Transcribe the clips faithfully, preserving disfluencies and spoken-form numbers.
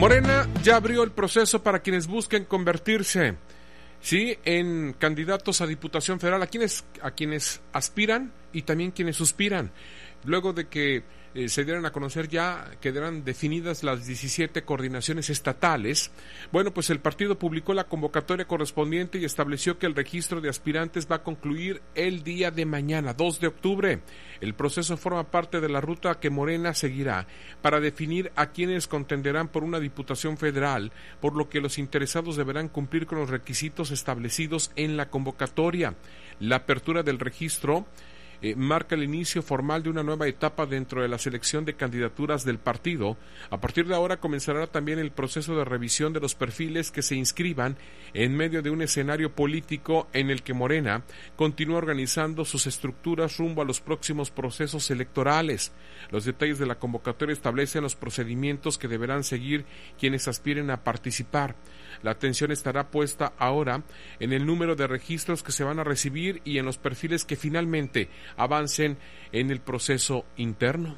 Morena ya abrió el proceso para quienes busquen convertirse, sí, en candidatos a Diputación Federal, a quienes, a quienes aspiran y también quienes suspiran. Luego de que eh, se dieran a conocer ya, quedarán definidas las diecisiete coordinaciones estatales. Bueno, pues el partido publicó la convocatoria correspondiente y estableció que el registro de aspirantes va a concluir el día de mañana, dos de octubre. El proceso forma parte de la ruta que Morena seguirá para definir a quienes contenderán por una diputación federal, por lo que los interesados deberán cumplir con los requisitos establecidos en la convocatoria. La apertura del registro Eh, marca el inicio formal de una nueva etapa dentro de la selección de candidaturas del partido. A partir de ahora comenzará también el proceso de revisión de los perfiles que se inscriban en medio de un escenario político en el que Morena continúa organizando sus estructuras rumbo a los próximos procesos electorales. Los detalles de la convocatoria establecen los procedimientos que deberán seguir quienes aspiren a participar. La atención estará puesta ahora en el número de registros que se van a recibir y en los perfiles que finalmente avancen en el proceso interno.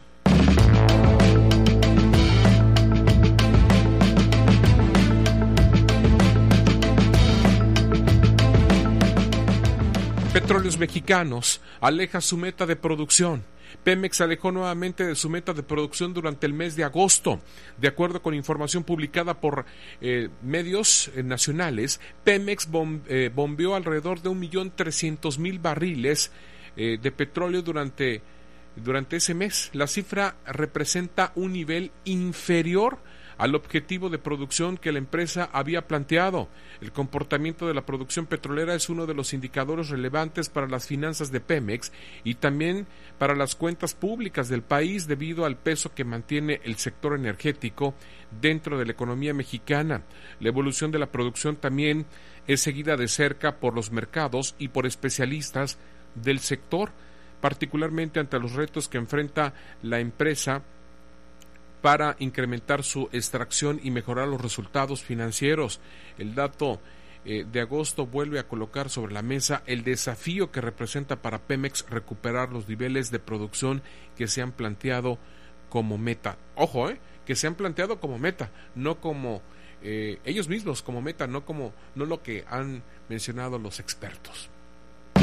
Petróleos Mexicanos aleja su meta de producción. Pemex alejó nuevamente de su meta de producción durante el mes de agosto. De acuerdo con información publicada por eh, medios eh, nacionales, Pemex bom, eh, bombeó alrededor de un millón trescientos mil barriles eh, de petróleo durante, durante ese mes. La cifra representa un nivel inferior al objetivo de producción que la empresa había planteado. El comportamiento de la producción petrolera es uno de los indicadores relevantes para las finanzas de Pemex y también para las cuentas públicas del país debido al peso que mantiene el sector energético dentro de la economía mexicana. La evolución de la producción también es seguida de cerca por los mercados y por especialistas del sector, particularmente ante los retos que enfrenta la empresa para incrementar su extracción y mejorar los resultados financieros. El dato eh, de agosto vuelve a colocar sobre la mesa el desafío que representa para Pemex recuperar los niveles de producción que se han planteado como meta. Ojo, eh, que se han planteado como meta, no como eh, ellos mismos como meta, no como no lo que han mencionado los expertos.